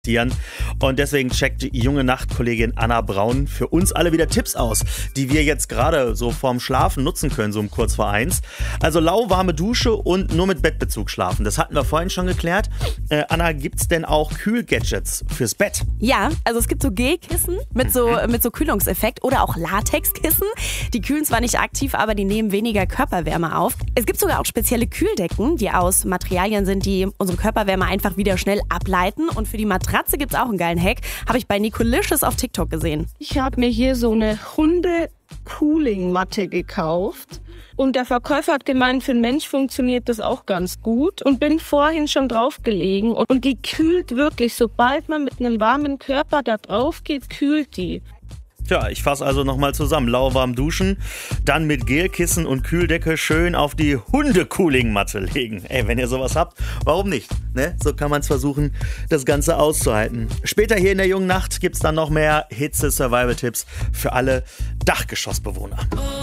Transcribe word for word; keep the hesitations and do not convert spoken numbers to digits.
Und deswegen checkt die junge Nachtkollegin Anna Braun für uns alle wieder Tipps aus, die wir jetzt gerade so vorm Schlafen nutzen können, so um kurz vor eins. Also lauwarme Dusche und nur mit Bettbezug schlafen. Das hatten wir vorhin schon geklärt. Äh, Anna, gibt's denn auch Kühlgadgets fürs Bett? Ja, also es gibt so Gelkissen mit so, mit so Kühlungseffekt oder auch Latexkissen. Die kühlen zwar nicht aktiv, aber die nehmen weniger Körperwärme auf. Es gibt sogar auch spezielle Kühldecken, die aus Materialien sind, die unsere Körperwärme einfach wieder schnell ableiten. Und für die Matratze gibt es auch einen geilen Hack. Habe ich bei Nicolicious auf TikTok gesehen. Ich habe mir hier so eine Hunde-Cooling-Matte gekauft. Und der Verkäufer hat gemeint, für einen Mensch funktioniert das auch ganz gut. Und bin vorhin schon drauf gelegen. Und die kühlt wirklich, sobald man mit einem warmen Körper da drauf geht, kühlt die. Tja, ich fasse also nochmal zusammen. Lauwarm duschen, dann mit Gelkissen und Kühldecke schön auf die Hunde-Cooling-Matte legen. Ey, wenn ihr sowas habt, warum nicht? Ne? So kann man es versuchen, das Ganze auszuhalten. Später hier in der jungen Nacht gibt es dann noch mehr Hitze-Survival-Tipps für alle Dachgeschossbewohner.